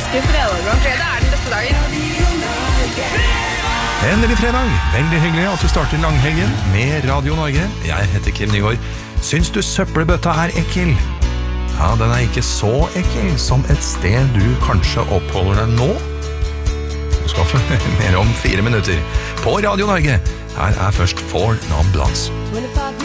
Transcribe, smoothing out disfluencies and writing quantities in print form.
elsker fredager. Fredag den beste dagen. Endelig fredag. Veldig hyggelig at du starter langhelgen med Radio Norge. Jeg heter Kim Nygaard. Syns du søppelbøtta ekkel? Ja, den ikke så ekkel som et sted du kanskje oppholder deg nå. Du skal få mer om 4 minutter på Radio Norge. Her først For Non Blondes.